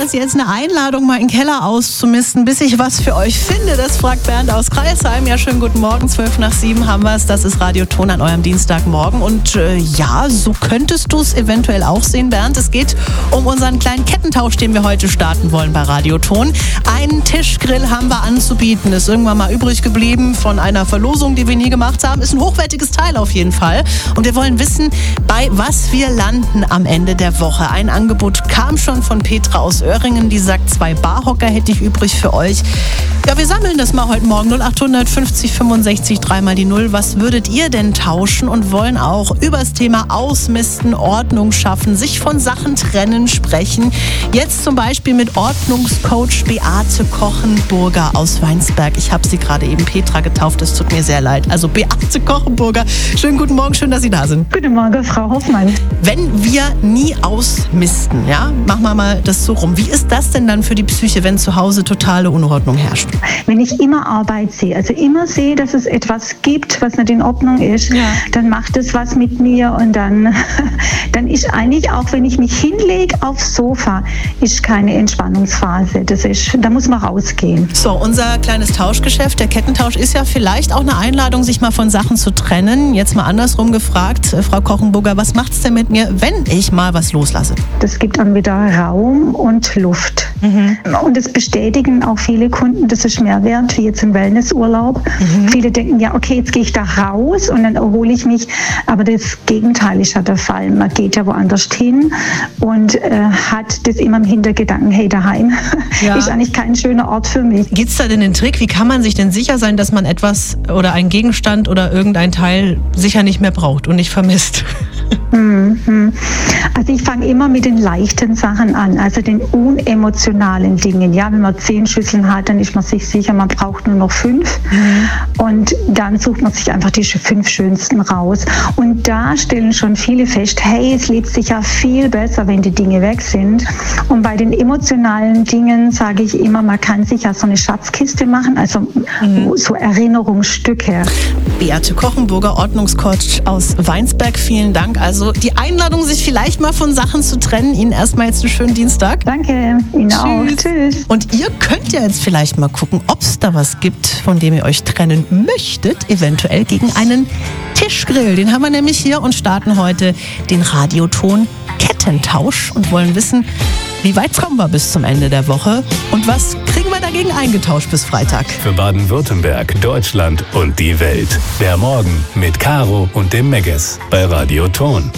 das jetzt eine Einladung, mal in den Keller auszumisten, bis ich was für euch finde? Das fragt Bernd aus Crailsheim. Ja, schönen guten Morgen, 6:55 haben wir es. Das ist Radio Ton an eurem Dienstagmorgen. Und ja, so könntest du es eventuell auch sehen, Bernd. Es geht um unseren kleinen Kettentausch, den wir heute starten wollen bei Radio Ton. Einen Tischgrill haben wir anzubieten. Ist irgendwann mal übrig geblieben von einer Verlosung, die wir nie gemacht haben. Ist ein hochwertiges Teil auf jeden Fall. Und wir wollen wissen, bei was wir landen am Ende der Woche. Ein Angebot kam schon von Petra aus Öhringen, die sagt, 2 Barhocker hätte ich übrig für euch. Ja, wir sammeln das mal heute Morgen. 0800 50 65 3 mal die 0. Was würdet ihr denn tauschen? Und wollen auch über das Thema Ausmisten, Ordnung schaffen, sich von Sachen trennen, sprechen. Jetzt zum Beispiel mit Ordnungscoach Beate Kochenburger aus Weinsberg. Ich habe sie gerade eben Petra getauft, es tut mir sehr leid. Also Beate Kochenburger, schönen guten Morgen, schön, dass Sie da sind. Guten Morgen, Frau Hoffmann. Wenn wir nie ausmisten, ja, machen wir mal das so rum. Wie ist das denn dann für die Psyche, wenn zu Hause totale Unordnung herrscht? Wenn ich immer Arbeit sehe, also immer sehe, dass es etwas gibt, was nicht in Ordnung ist, dann macht es was mit mir und dann ist eigentlich auch, wenn ich mich hinlege aufs Sofa, ist keine Entspannungsphase. Da muss man rausgehen. So, unser kleines Tauschgeschäft, der Kettentausch, ist ja vielleicht auch eine Einladung, sich mal von Sachen zu trennen. Jetzt mal andersrum gefragt, Frau Kochenburger, was macht es denn mit mir, wenn ich mal was loslasse? Das gibt dann wieder Raum und Luft. Und das bestätigen auch viele Kunden, das ist mehr wert, wie jetzt im Wellnessurlaub. Viele denken, ja, okay, jetzt gehe ich da raus und dann erhole ich mich. Aber das Gegenteil ist ja der Fall. Man geht ja woanders hin und hat das immer im Hintergedanken, hey, daheim ist eigentlich kein schöner Ort für mich. Gibt es da denn einen Trick? Wie kann man sich denn sicher sein, dass man etwas oder einen Gegenstand oder irgendein Teil sicher nicht mehr braucht und nicht vermisst? Also ich fange immer mit den leichten Sachen an, also den unemotionalen Dingen. Ja, wenn man 10 Schüsseln hat, dann ist man sich sicher, man braucht nur noch 5. Und dann sucht man sich einfach die 5 schönsten raus. Und da stellen schon viele fest, hey, es lebt sich ja viel besser, wenn die Dinge weg sind. Und bei den emotionalen Dingen sage ich immer, man kann sich ja so eine Schatzkiste machen, also so Erinnerungsstücke. Beate Kochenburger, Ordnungscoach aus Weinsberg, vielen Dank. Also die Einladung, sich vielleicht mal von Sachen zu trennen. Ihnen erstmal jetzt einen schönen Dienstag. Danke, Ihnen auch. Tschüss. Und ihr könnt ja jetzt vielleicht mal gucken, ob es da was gibt, von dem ihr euch trennen möchtet. Eventuell gegen einen Tischgrill. Den haben wir nämlich hier und starten heute den Radioton Kettentausch und wollen wissen, wie weit kommen wir bis zum Ende der Woche und was kriegen wir dagegen eingetauscht bis Freitag? Für Baden-Württemberg, Deutschland und die Welt. Der Morgen mit Caro und dem Megges bei Radio Ton.